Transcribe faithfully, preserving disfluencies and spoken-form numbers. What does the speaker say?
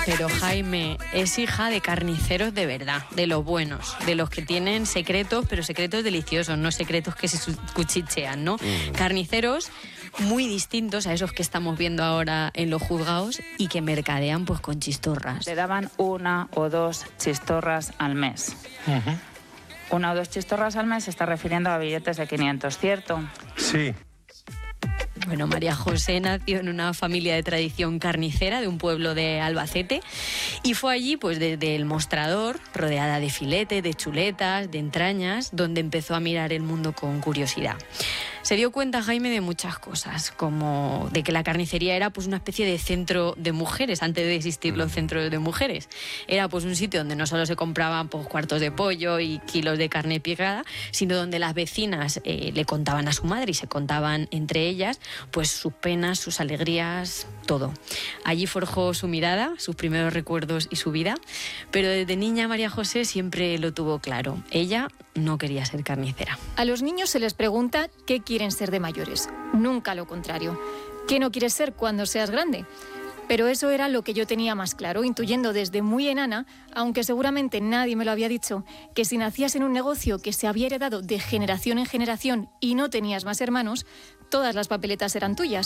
Pero Jaime es hija de carniceros de verdad, de los buenos, de los que tienen secretos, pero secretos deliciosos, no secretos que se cuchichean, ¿no? Mm. Carniceros muy distintos a esos que estamos viendo ahora en los juzgados y que mercadean pues con chistorras. Le daban una o dos chistorras al mes. Uh-huh. Una o dos chistorras al mes se está refiriendo a billetes de quinientos, ¿cierto? Sí. Bueno, María José nació en una familia de tradición carnicera de un pueblo de Albacete y fue allí, pues desde el mostrador, rodeada de filete, de chuletas, de entrañas, donde empezó a mirar el mundo con curiosidad. Se dio cuenta, Jaime, de muchas cosas, como de que la carnicería era pues una especie de centro de mujeres, antes de existir los centros de mujeres. Era pues un sitio donde no solo se compraban pues, cuartos de pollo y kilos de carne picada, sino donde las vecinas eh, le contaban a su madre y se contaban entre ellas pues sus penas, sus alegrías, todo. Allí forjó su mirada, sus primeros recuerdos y su vida, pero desde niña María José siempre lo tuvo claro. Ella no quería ser carnicera. A los niños se les pregunta qué quieren ser de mayores, nunca lo contrario. ¿Qué no quieres ser cuando seas grande? Pero eso era lo que yo tenía más claro, intuyendo desde muy enana, aunque seguramente nadie me lo había dicho, que si nacías en un negocio que se había heredado de generación en generación y no tenías más hermanos, todas las papeletas eran tuyas.